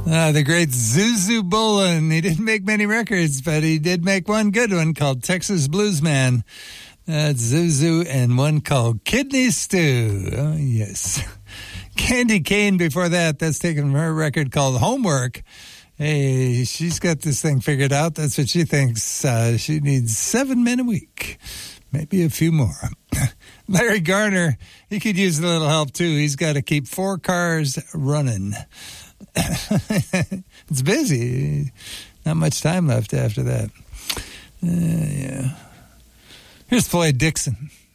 The great Zuzu Bolin. He didn't make many records, but he did make one good one called Texas Bluesman. That's Zuzu, and one called Kidney Stew. Oh, yes. Candy Kane before that. That's taken from her record called Homework. Hey, she's got this thing figured out. That's what she thinks. She needs 7 men a week. Maybe a few more. Larry Garner, he could use a little help, too. He's got to keep 4 cars running. It's busy. Not much time left after that. Yeah. Here's Floyd Dixon.